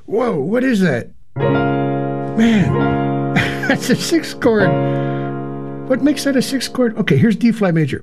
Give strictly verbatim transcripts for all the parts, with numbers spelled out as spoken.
Whoa, what is that? Man, that's a sixth chord. What makes that a sixth chord? Okay, here's D flat major.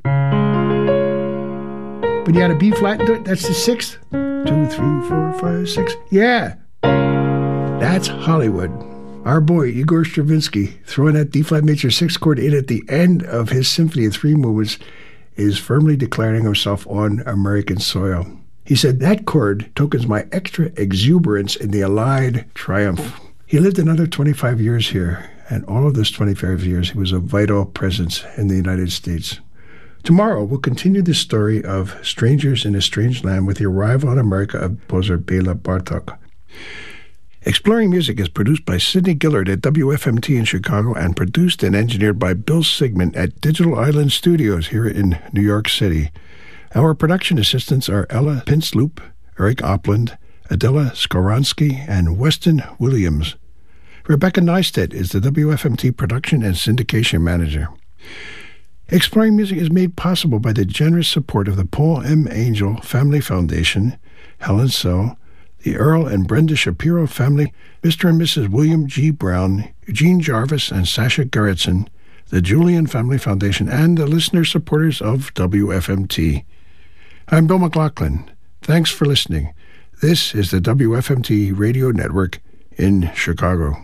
But you add a B flat into it, that's the sixth. Two, three, four, five, six. Yeah. That's Hollywood. Our boy, Igor Stravinsky, throwing that D flat major sixth chord in at the end of his symphony in three movements, is firmly declaring himself on American soil. He said, that chord tokens my extra exuberance in the Allied triumph. He lived another twenty-five years here, and all of those twenty-five years he was a vital presence in the United States. Tomorrow, we'll continue the story of Strangers in a Strange Land with the arrival in America of composer Bela Bartok. Exploring Music is produced by Sidney Gillard at W F M T in Chicago and produced and engineered by Bill Sigmund at Digital Island Studios here in New York City. Our production assistants are Ella Pinsloop, Eric Opland, Adela Skoronsky, and Weston Williams. Rebecca Neistat is the W F M T production and syndication manager. Exploring Music is made possible by the generous support of the Paul M. Angel Family Foundation, Helen So, the Earl and Brenda Shapiro family, Mister and Missus William G. Brown, Eugene Jarvis, and Sasha Gerritsen, the Julian Family Foundation, and the listener supporters of W F M T. I'm Bill McLaughlin. Thanks for listening. This is the W F M T Radio Network in Chicago.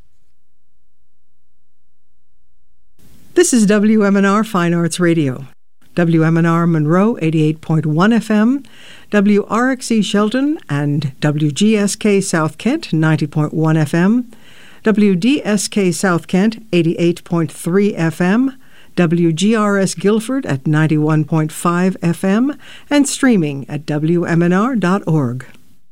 This is W M N R Fine Arts Radio. W M N R Monroe eighty-eight point one F M, W R X E Shelton and W G S K South Kent ninety point one F M, W D S K South Kent eighty-eight point three F M, W G R S Guilford at ninety-one point five F M, and streaming at W M N R dot org.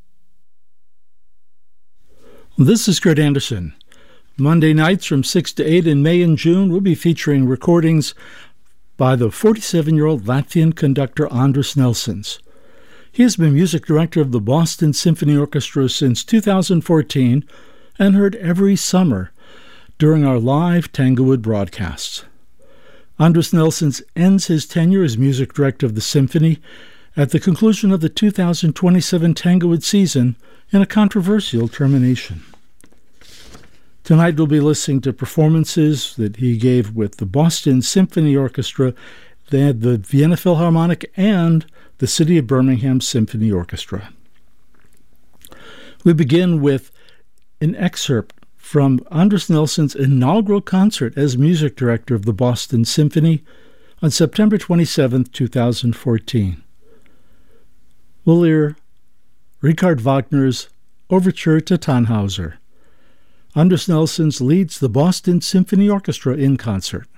This is Kurt Anderson. Monday nights from six to eight in May and June, we'll be featuring recordings by the forty-seven-year-old Latvian conductor Andris Nelsons. He has been music director of the Boston Symphony Orchestra since two thousand fourteen and heard every summer during our live Tanglewood broadcasts. Andris Nelsons ends his tenure as music director of the symphony at the conclusion of the two thousand twenty-seven Tanglewood season in a controversial termination. Tonight we'll be listening to performances that he gave with the Boston Symphony Orchestra, they had the Vienna Philharmonic, and the City of Birmingham Symphony Orchestra. We begin with an excerpt from Andris Nelsons' inaugural concert as music director of the Boston Symphony on September twenty-seventh, two thousand fourteen. We'll hear Richard Wagner's Overture to Tannhauser. Andris Nelsons leads the Boston Symphony Orchestra in concert.